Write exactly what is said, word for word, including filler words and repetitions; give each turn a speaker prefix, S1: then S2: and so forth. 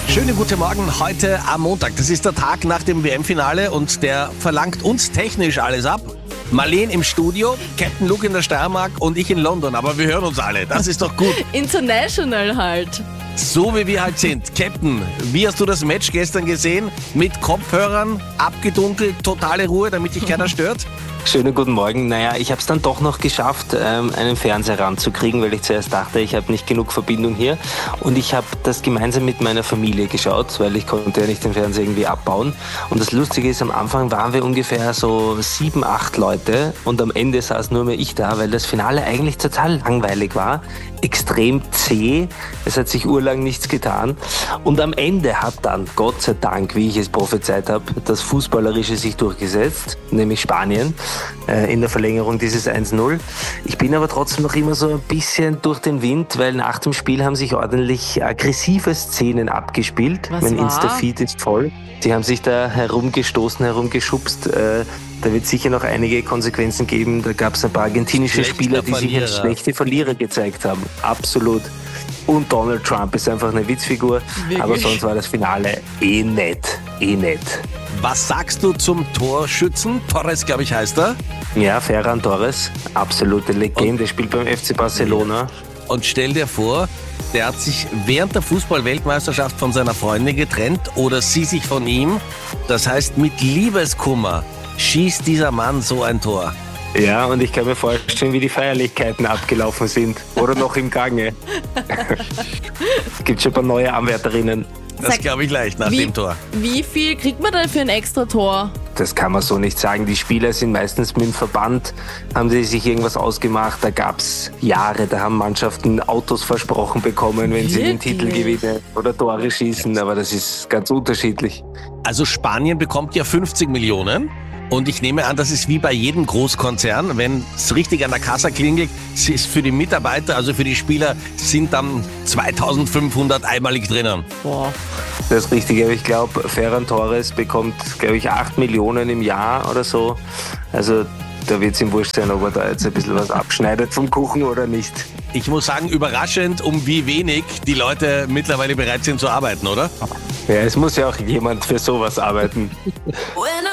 S1: Schönen guten Morgen, heute am Montag. Das ist der Tag nach dem W M-Finale und der verlangt uns technisch alles ab. Marleen im Studio, Captain Luke in der Steiermark und ich in London. Aber wir hören uns alle, das ist doch gut.
S2: International halt.
S1: So wie wir halt sind. Captain, wie hast du das Match gestern gesehen? Mit Kopfhörern, abgedunkelt, totale Ruhe, damit dich keiner stört?
S3: Schönen guten Morgen. Naja, ich habe es dann doch noch geschafft, ähm, einen Fernseher ranzukriegen, weil ich zuerst dachte, ich habe nicht genug Verbindung hier. Und ich habe das gemeinsam mit meiner Familie geschaut, weil ich konnte ja nicht den Fernseher irgendwie abbauen. Und das Lustige ist, am Anfang waren wir ungefähr so sieben, acht Leute und am Ende saß nur mehr ich da, weil das Finale eigentlich total langweilig war. Extrem zäh. Es hat sich urlang nichts getan. Und am Ende hat dann, Gott sei Dank, wie ich es prophezeit habe, das Fußballerische sich durchgesetzt, nämlich Spanien, äh, in der Verlängerung dieses eins null. Ich bin aber trotzdem noch immer so ein bisschen durch den Wind, weil nach dem Spiel haben sich ordentlich aggressive Szenen abgespielt.
S2: Was
S3: mein
S2: war?
S3: Insta-Feed ist voll. Sie haben sich da herumgestoßen, herumgeschubst. Äh, Da wird sicher noch einige Konsequenzen geben. Da gab es ein paar argentinische
S1: Schlechter
S3: Spieler, die sich als
S1: Verlierer.
S3: schlechte Verlierer gezeigt haben. Absolut. Und Donald Trump ist einfach eine Witzfigur.
S2: Wirklich?
S3: Aber sonst war das Finale eh nett. Eh nett.
S1: Was sagst du zum Torschützen? Torres, glaube ich, heißt er.
S3: Ja, Ferran Torres, absolute Legende, spielt beim F C Barcelona.
S1: Und stell dir vor, der hat sich während der Fußball-Weltmeisterschaft von seiner Freundin getrennt oder sie sich von ihm. Das heißt, mit Liebeskummer schießt dieser Mann so ein Tor.
S3: Ja, und ich kann mir vorstellen, wie die Feierlichkeiten abgelaufen sind. Oder noch im Gange. Es gibt schon ein paar neue Anwärterinnen.
S1: Das
S2: Sag,
S1: glaube ich leicht nach
S2: wie,
S1: dem Tor.
S2: Wie viel kriegt man denn für ein extra Tor?
S3: Das kann man so nicht sagen. Die Spieler sind meistens mit dem Verband, haben sie sich irgendwas ausgemacht. Da gab es Jahre, da haben Mannschaften Autos versprochen bekommen, wenn sie den Titel
S2: Wirklich?
S3: gewinnen oder Tore schießen. Aber das ist ganz unterschiedlich.
S1: Also Spanien bekommt ja fünfzig Millionen. Und ich nehme an, das ist wie bei jedem Großkonzern. Wenn es richtig an der Kasse klingelt, ist für die Mitarbeiter, also für die Spieler, sind dann zweitausendfünfhundert einmalig drinnen.
S2: Boah.
S3: Das ist richtig, aber ich glaube, Ferran Torres bekommt, glaube ich, acht Millionen im Jahr oder so. Also da wird es ihm wurscht sein, ob er da jetzt ein bisschen was abschneidet vom Kuchen oder nicht.
S1: Ich muss sagen, überraschend, um wie wenig die Leute mittlerweile bereit sind zu arbeiten, oder?
S3: Ja, es muss ja auch jemand für sowas arbeiten.